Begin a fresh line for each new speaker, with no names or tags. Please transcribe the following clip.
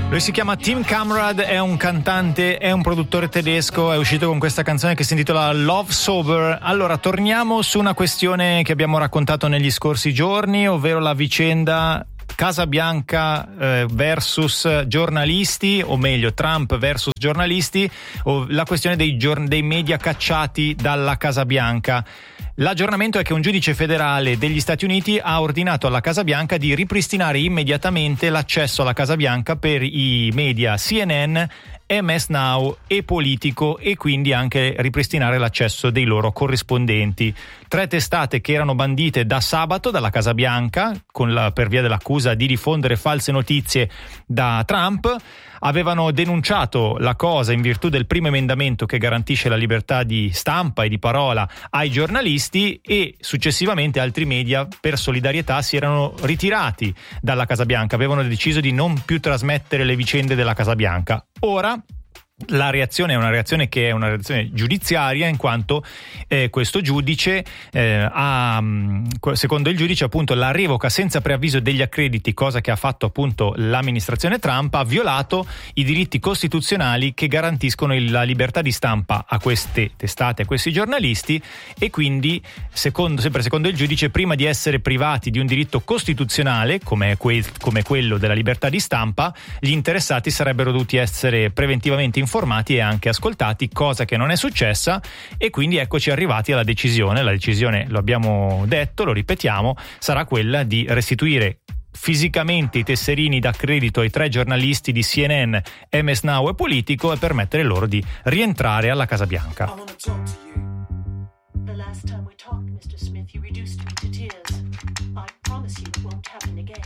Lui si chiama Tim Kamrad, è un cantante, è un produttore tedesco, è uscito con questa canzone che si intitola Love Sober. Allora, torniamo su una questione che abbiamo raccontato negli scorsi giorni, ovvero la vicenda Casa Bianca versus giornalisti, o meglio Trump versus giornalisti, o la questione dei media cacciati dalla Casa Bianca. L'aggiornamento è che un giudice federale degli Stati Uniti ha ordinato alla Casa Bianca di ripristinare immediatamente l'accesso alla Casa Bianca per i media CNN, MS Now e Politico, e quindi anche ripristinare l'accesso dei loro corrispondenti. 3 testate che erano bandite da sabato dalla Casa Bianca per via dell'accusa di diffondere false notizie da Trump avevano denunciato la cosa in virtù del primo emendamento che garantisce la libertà di stampa e di parola ai giornalisti, e successivamente altri media per solidarietà si erano ritirati dalla Casa Bianca, avevano deciso di non più trasmettere le vicende della Casa Bianca. Ora la reazione è una reazione giudiziaria, in quanto questo giudice secondo il giudice appunto la revoca senza preavviso degli accrediti, cosa che ha fatto appunto l'amministrazione Trump, ha violato i diritti costituzionali che garantiscono la libertà di stampa a queste testate, a questi giornalisti, e quindi sempre secondo il giudice, prima di essere privati di un diritto costituzionale come quello della libertà di stampa, gli interessati sarebbero dovuti essere preventivamente informati e anche ascoltati, cosa che non è successa, e quindi eccoci arrivati alla decisione. La decisione, lo abbiamo detto, lo ripetiamo, sarà quella di restituire fisicamente i tesserini d'accredito ai 3 giornalisti di CNN, MS Now e Politico, e permettere loro di rientrare alla Casa Bianca.
The last time we talked, Mr. Smith, you reduced